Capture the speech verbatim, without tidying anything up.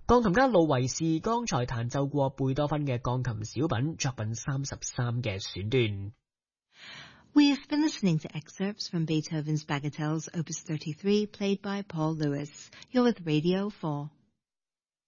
鋼琴家路維士剛才彈奏過貝多芬嘅鋼琴小品作品三十三嘅選段。 We've been listening to excerpts from Beethoven's Bagatelles Opus thirty-three, played by Paul Lewis. You're with Radio four.